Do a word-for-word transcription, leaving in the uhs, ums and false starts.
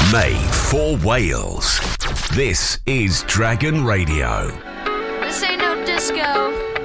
Made for Wales. This is Dragon Radio. This ain't no disco.